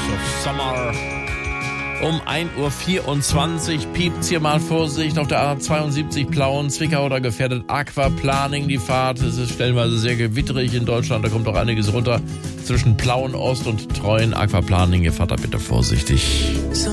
of Summer. Um 1:24 Uhr piept's hier mal Vorsicht auf der A72 Plauen, Zwickau, da gefährdet Aquaplaning die Fahrt. Es ist stellenweise sehr gewitterig in Deutschland, da kommt auch einiges runter zwischen Plauen Ost und Treuen. Aquaplaning, ihr fahrt da bitte vorsichtig. So